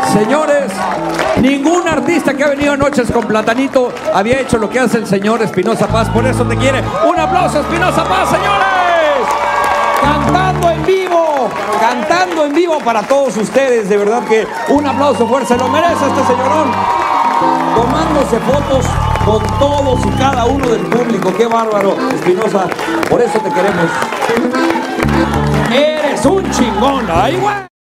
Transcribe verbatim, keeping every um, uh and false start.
Señores, ningún artista que ha venido a Noches con Platanito había hecho lo que hace el señor Espinoza Paz. Por eso te quiere. Un aplauso, Espinoza Paz, señores. Cantando en vivo, cantando en vivo para todos ustedes. De verdad que un aplauso fuerte, se lo merece este señorón. Tomándose fotos con todos y cada uno del público. Qué bárbaro, Espinoza. Por eso te queremos. Eres un chingón. ¡Ay, güey!